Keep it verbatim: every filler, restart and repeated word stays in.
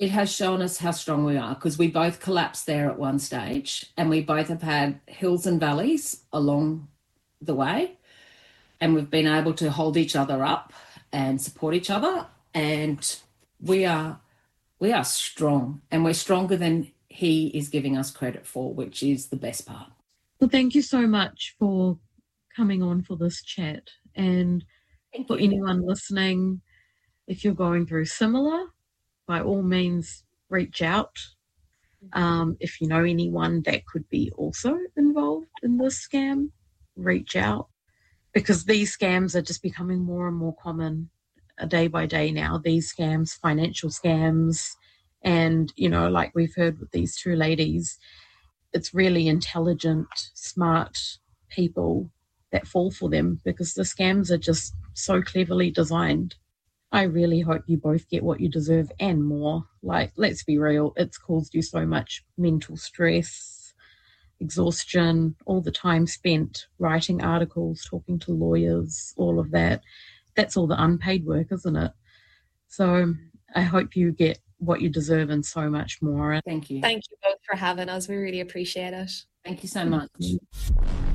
it has shown us how strong we are, because we both collapsed there at one stage, and we both have had hills and valleys along the way, and we've been able to hold each other up and support each other, and we are we are strong, and we're stronger than he is giving us credit for, which is the best part. Well, thank you so much for coming on for this chat. And Thank for you. anyone listening, if you're going through similar, by all means, reach out. Um, if you know anyone that could be also involved in this scam, reach out, because these scams are just becoming more and more common uh, day by day now. These scams, financial scams, and, you know, like we've heard with these two ladies, it's really intelligent, smart people that fall for them, because the scams are just so cleverly designed. I really hope you both get what you deserve and more. Like, let's be real, it's caused you so much mental stress, exhaustion, all the time spent writing articles, talking to lawyers, all of that. That's all the unpaid work, isn't it? So I hope you get what you deserve and so much more. Thank you. Thank you both for having us. We really appreciate it. Thank you so much.